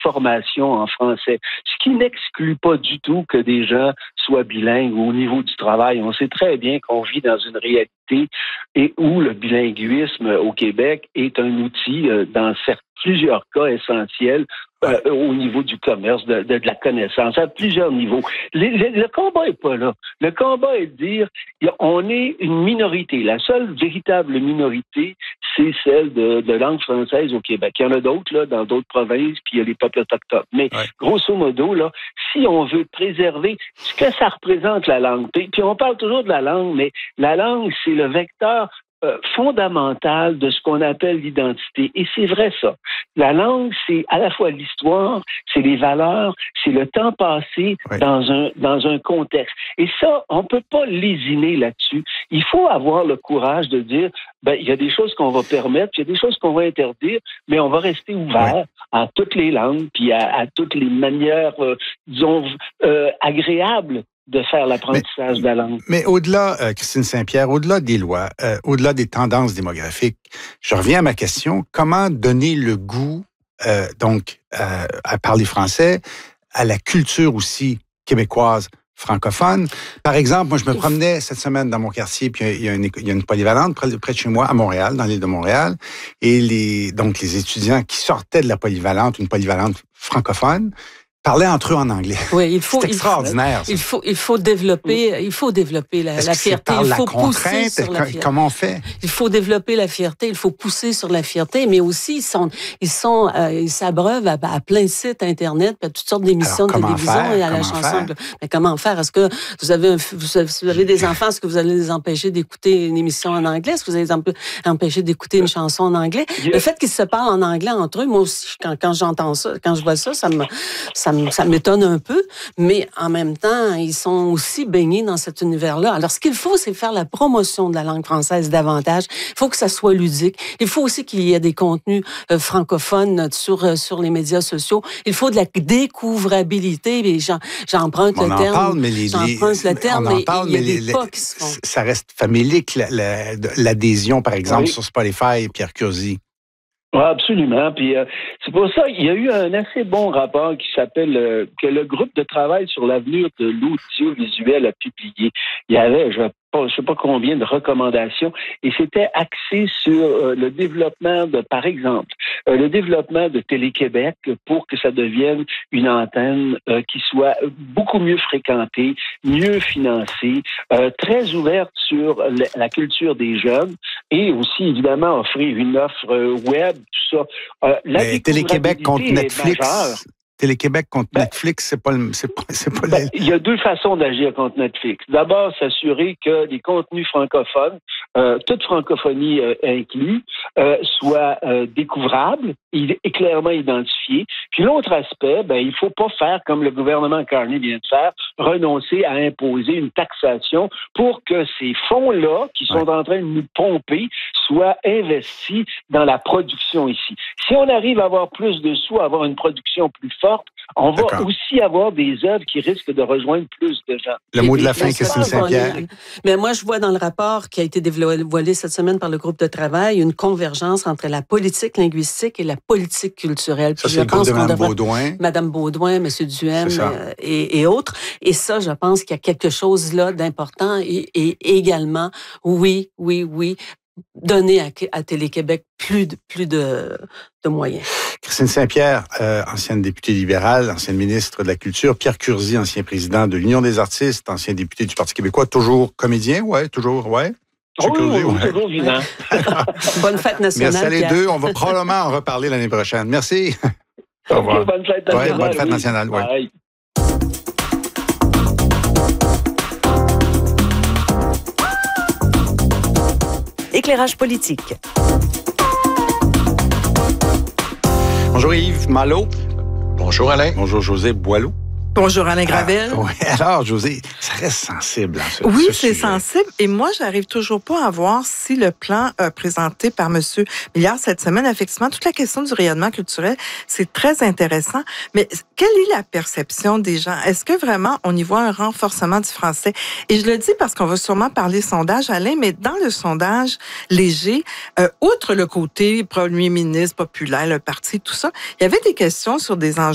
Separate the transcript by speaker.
Speaker 1: formation en français. Ce qui n'exclut pas du tout que des gens soient bilingues au niveau du travail. On sait très bien qu'on vit dans une réalité et où le bilinguisme au Québec est un outil dans plusieurs cas essentiels au niveau du commerce, de la connaissance, à plusieurs niveaux. Le combat est pas là. Le combat est de dire, on est une minorité. La seule véritable minorité, c'est celle de langue française au Québec. Il y en a d'autres, là, dans d'autres provinces, puis il y a les peuples autochtones. Mais, grosso modo, là, si on veut préserver ce que ça représente, la langue, puis on parle toujours de la langue, mais la langue, c'est le vecteur fondamentale de ce qu'on appelle l'identité. Et c'est vrai, ça. La langue, c'est à la fois l'histoire, c'est les valeurs, c'est le temps passé dans un contexte. Et ça, on peut pas lésiner là-dessus. Il faut avoir le courage de dire, il y a des choses qu'on va permettre, il y a des choses qu'on va interdire, mais on va rester ouvert à toutes les langues, puis à toutes les manières, disons, agréables de faire l'apprentissage de la langue.
Speaker 2: Mais au-delà, Christine Saint-Pierre, au-delà des lois, au-delà des tendances démographiques, je reviens à ma question, comment donner le goût, à parler français, à la culture aussi québécoise francophone? Par exemple, moi, je me promenais cette semaine dans mon quartier, puis il y a une polyvalente près de chez moi, à Montréal, dans l'île de Montréal, et les étudiants qui sortaient de la polyvalente, une polyvalente francophone, parlaient entre eux en anglais.
Speaker 3: Oui,
Speaker 2: c'est extraordinaire.
Speaker 3: Il faut développer la fierté. Il faut pousser sur la fierté.
Speaker 2: Comment on fait?
Speaker 3: Il faut développer la fierté. Il faut pousser sur la fierté, mais aussi ils s'abreuvent à plein de sites internet, à toutes sortes d'émissions de télévision et à la chanson. Mais comment faire? Est-ce que vous avez des enfants? Est-ce que vous allez les empêcher d'écouter une émission en anglais? Est-ce que vous allez les empêcher d'écouter une chanson en anglais? Le fait qu'ils se parlent en anglais entre eux, moi aussi, quand j'entends ça, quand je vois ça, ça m'étonne un peu, mais en même temps, ils sont aussi baignés dans cet univers-là. Alors, ce qu'il faut, c'est faire la promotion de la langue française davantage. Il faut que ça soit ludique. Il faut aussi qu'il y ait des contenus francophones sur les médias sociaux. Il faut de la découvrabilité. J'emprunte le terme, mais il y a des pas qui se font.
Speaker 2: Ça reste familique, l'adhésion, par exemple, sur Spotify et Pierre Curzi.
Speaker 1: Oui, absolument. Puis c'est pour ça il y a eu un assez bon rapport qui s'appelle que le groupe de travail sur l'avenir de l'audiovisuel a publié. Il y avait, je sais pas combien de recommandations, et c'était axé sur le développement par exemple, le développement de Télé-Québec pour que ça devienne une antenne qui soit beaucoup mieux fréquentée, mieux financée, très ouverte sur la culture des jeunes, et aussi évidemment offrir une offre web, tout ça.
Speaker 2: Mais Télé-Québec contre Netflix. Télé-Québec contre Netflix, c'est pas
Speaker 1: il y a deux façons d'agir contre Netflix. D'abord, s'assurer que les contenus francophones, toute francophonie inclus, soient découvrables et clairement identifiés. Puis l'autre aspect, il faut pas faire comme le gouvernement Carney vient de faire, renoncer à imposer une taxation pour que ces fonds-là, qui sont en train de nous pomper, soient investis dans la production ici. Si on arrive à avoir plus de sous, à avoir une production plus forte, on va aussi avoir des œuvres qui risquent de rejoindre plus de gens.
Speaker 2: Le mot de la fin, Christine Saint-Pierre.
Speaker 3: Mais moi, je vois dans le rapport qui a été dévoilé cette semaine par le groupe de travail une convergence entre la politique linguistique et la politique culturelle.
Speaker 2: Ça, c'est le groupe de Mme Baudouin.
Speaker 3: Madame Baudouin, M. Duhem et autres. Et ça, je pense qu'il y a quelque chose là d'important et également, oui, donner à Télé-Québec plus de moyens.
Speaker 2: Christine Saint-Pierre, ancienne députée libérale, ancienne ministre de la Culture. Pierre Curzi, ancien président de l'Union des artistes, ancien député du Parti québécois. Toujours comédien, toujours.
Speaker 1: Toujours vivant.
Speaker 3: Bonne fête nationale.
Speaker 2: Merci à les deux. On va probablement en reparler l'année prochaine. Merci.
Speaker 1: Au revoir. Bonne fête nationale.
Speaker 2: Bonne fête nationale.
Speaker 1: Bye.
Speaker 4: Éclairage politique.
Speaker 2: Bonjour Yves Malo.
Speaker 5: Bonjour Alain.
Speaker 2: Bonjour José Boileau.
Speaker 6: Bonjour Alain Gravel.
Speaker 2: Alors, José, ça reste sensible.
Speaker 6: Oui, c'est sensible. Et moi, j'arrive toujours pas à voir si le plan présenté par M. Milliard cette semaine, effectivement, toute la question du rayonnement culturel, c'est très intéressant. Mais quelle est la perception des gens? Est-ce que vraiment on y voit un renforcement du français? Et je le dis parce qu'on va sûrement parler sondage, Alain, mais dans le sondage léger, outre le côté premier ministre populaire, le parti, tout ça, il y avait des questions sur des enjeux